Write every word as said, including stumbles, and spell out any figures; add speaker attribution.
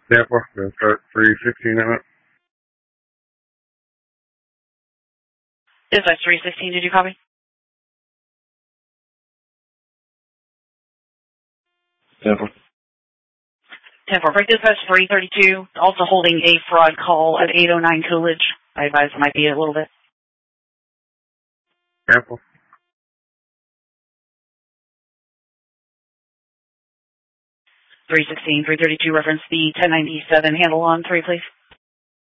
Speaker 1: Tampa, gonna start three sixteen on it.
Speaker 2: Dispatch three sixteen, did you copy?
Speaker 1: Tampa.
Speaker 2: Tampa, break dispatch three thirty-two, also holding a fraud call at eight oh nine Coolidge. I advise it might be a little bit.
Speaker 1: Tampa.
Speaker 2: three sixteen, three thirty-two, reference the ten ninety-seven handle on three, please.